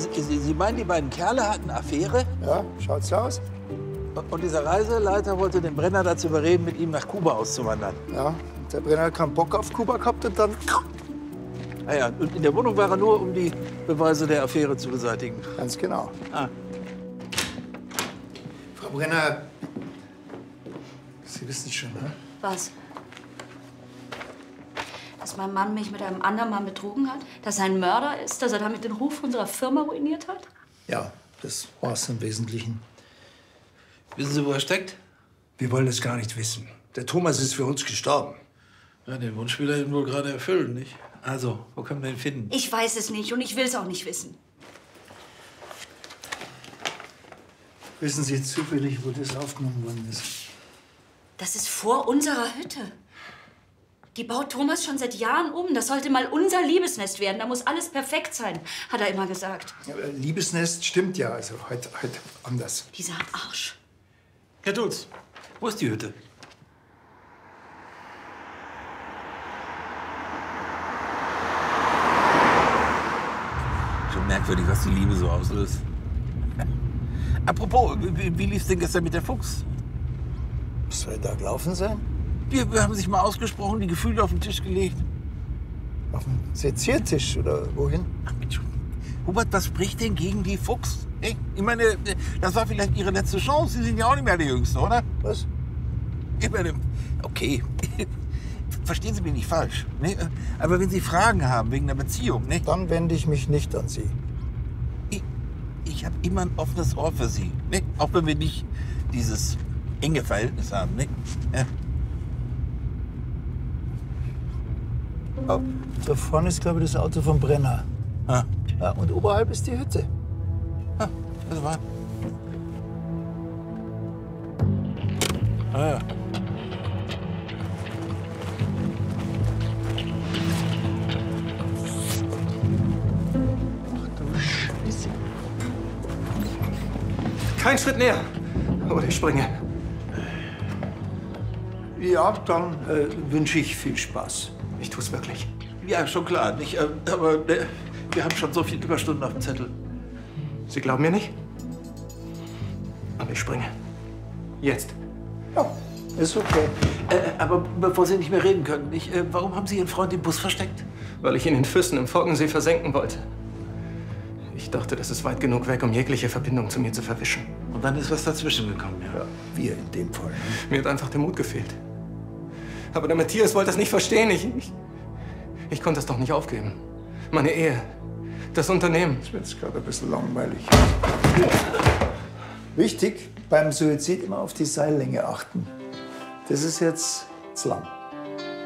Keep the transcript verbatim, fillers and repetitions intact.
Sie, Sie, Sie meinen, die beiden Kerle hatten Affäre? Ja, schaut's aus. Und dieser Reiseleiter wollte den Brenner dazu überreden, mit ihm nach Kuba auszuwandern. Ja, der Brenner hat keinen Bock auf Kuba gehabt und dann... Ah ja, und in der Wohnung war er nur, um die Beweise der Affäre zu beseitigen. Ganz genau. Ah. Frau Brenner, Sie wissen schon, ne? Was? Dass mein Mann mich mit einem anderen Mann betrogen hat? Dass er ein Mörder ist? Dass er damit den Ruf unserer Firma ruiniert hat? Ja, das war's im Wesentlichen. Wissen Sie, wo er steckt? Wir wollen es gar nicht wissen. Der Thomas ist für uns gestorben. Ja, den Wunsch will er ihn wohl gerade erfüllen, nicht? Also, wo können wir ihn finden? Ich weiß es nicht und ich will es auch nicht wissen. Wissen Sie zufällig, wo das aufgenommen worden ist? Das ist vor unserer Hütte. Die baut Thomas schon seit Jahren um. Das sollte mal unser Liebesnest werden. Da muss alles perfekt sein, hat er immer gesagt. Ja, Liebesnest stimmt ja, also heute, heute anders. Dieser Arsch. Herr Dulz, wo ist die Hütte? Schon merkwürdig, was die Liebe so auslöst. Apropos, wie, wie lief's denn gestern mit der Fuchs? Was soll da gelaufen sein? Wir, wir haben sich mal ausgesprochen, die Gefühle auf den Tisch gelegt. Auf dem Seziertisch oder wohin? Ach, Mensch, Hubert, was spricht denn gegen die Fuchs? Hey, ich meine, das war vielleicht Ihre letzte Chance. Sie sind ja auch nicht mehr der Jüngste, oder? Was? Ich meine, okay, verstehen Sie mich nicht falsch. Ne? Aber wenn Sie Fragen haben wegen der Beziehung, ne? Dann wende ich mich nicht an Sie. Ich, ich habe immer ein offenes Ohr für Sie. Ne? Auch wenn wir nicht dieses enge Verhältnis haben. Ne? Ja. Oh, da vorne ist, glaube ich, das Auto vom Brenner. Ah. Ja, und oberhalb ist die Hütte. Ah, das war. Ah ja. Ach du Scheiße. Kein Schritt näher. Oder ich springe. Ja, dann äh, wünsche ich viel Spaß. Ich tu's wirklich. Ja, schon klar. Nicht, äh, aber ne, wir haben schon so viele Überstunden auf dem Zettel. Sie glauben mir nicht? Aber ich springe. Jetzt. Ja, ist okay. Äh, aber bevor Sie nicht mehr reden können, ich, äh, warum haben Sie Ihren Freund im Bus versteckt? Weil ich ihn in Füssen im Fockensee versenken wollte. Ich dachte, das ist weit genug weg, um jegliche Verbindung zu mir zu verwischen. Und dann ist was dazwischen gekommen, ja. Ja, wir in dem Fall. Mir hat einfach der Mut gefehlt. Aber der Matthias wollte das nicht verstehen. Ich, ich, ich konnte das doch nicht aufgeben. Meine Ehe, das Unternehmen. Das wird jetzt gerade ein bisschen langweilig. Wichtig, beim Suizid immer auf die Seillänge achten. Das ist jetzt zu lang.